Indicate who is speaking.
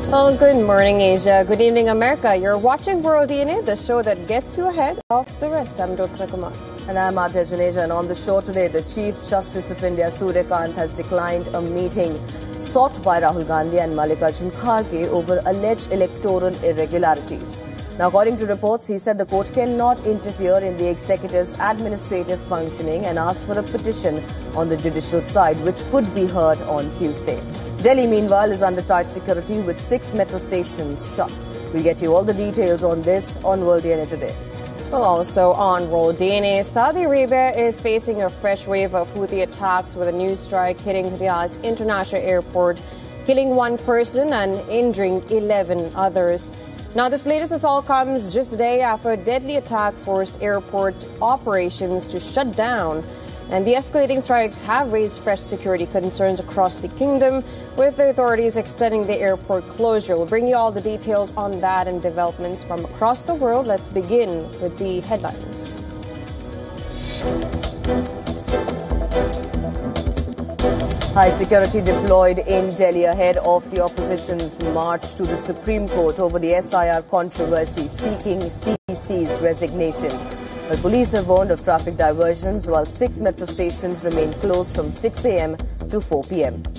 Speaker 1: Well, good morning, Asia. Good evening, America. You're watching World DNA, the show that gets you ahead of the rest. I'm Jyotsna Kumar.
Speaker 2: And I'm Adhya Juneja. And on the show today, the Chief Justice of India, Surya Kant, has declined a meeting sought by Rahul Gandhi and Mallikarjun Kharge over alleged electoral irregularities. Now, according to reports, he said the court cannot interfere in the executive's administrative functioning and asked for a petition on the judicial side, which could be heard on Tuesday. Delhi, meanwhile, is under tight security with 6 metro stations shut. We'll get you all the details on this on World DNA today.
Speaker 1: Well, also on World DNA, Saudi Arabia is facing a fresh wave of Houthi attacks with a new strike hitting Riyadh International Airport, killing 1 person and injuring 11 others. Now, this latest assault comes just a day after a deadly attack forced airport operations to shut down. And the escalating strikes have raised fresh security concerns across the kingdom, with the authorities extending the airport closure. We'll bring you all the details on that and developments from across the world. Let's begin with the headlines.
Speaker 2: High security deployed in Delhi ahead of the opposition's march to the Supreme Court over the SIR controversy, seeking CEC's resignation. But police have warned of traffic diversions while 6 metro stations remain closed from 6 a.m. to 4 p.m.